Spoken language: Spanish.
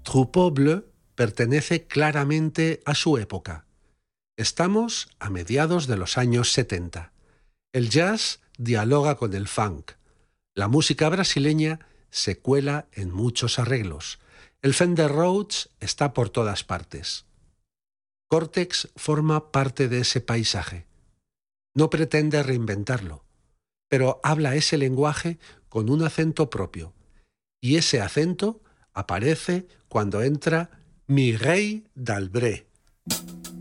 Troupeau Bleu pertenece claramente a su época. Estamos a mediados de los años 70. El jazz dialoga con el funk. La música brasileña se cuela en muchos arreglos. El Fender Rhodes está por todas partes. Cortex forma parte de ese paisaje. No pretende reinventarlo, pero habla ese lenguaje con un acento propio. Y ese acento aparece cuando entra Mireille Dalbré.